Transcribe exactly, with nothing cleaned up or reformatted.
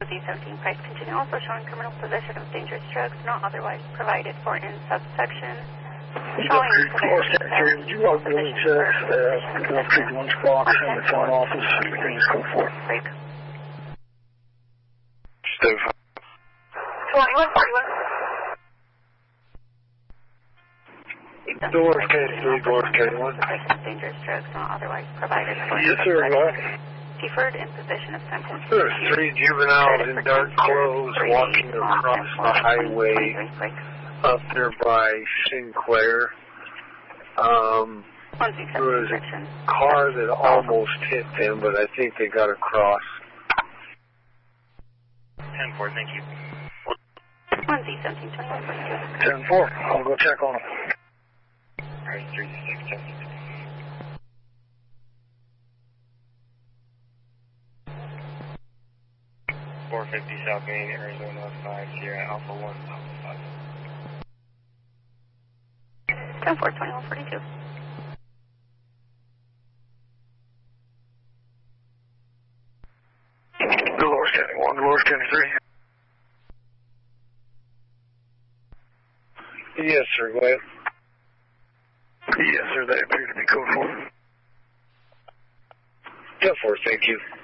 Z seventeen price continue also showing criminal possession of dangerous drugs not otherwise provided for in subsection. Showing possession would you log Billy checks at twelve fifty-one o'clock in the front office and things go for it. Break. Steve. twenty-one forty-one. Doors K three, doors K one. Possession of dangerous drugs not otherwise provided for in Yes, sir. subsection. Deferred imposition of sentence. There's three juveniles in dark clothes walking across the highway up there by Sinclair. Um, there was a car that almost hit them, but I think they got across. ten four, thank you. one Z seventeen twenty-one forty-two. ten four, I'll go check on them. Alright, three six seven. four fifty South Main, Arizona five Sierra Alpha one Alpha five. ten four twenty-one forty-two. Dolores County one, Dolores County three. Yes, sir, go ahead. Yes, sir, they appear to be code four. ten four, thank you.